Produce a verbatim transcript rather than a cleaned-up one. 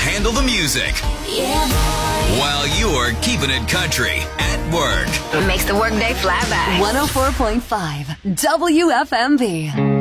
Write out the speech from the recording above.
handle the music. Yeah, boy. While you're keeping it country at work. It makes the workday fly by. one oh four point five W F M V.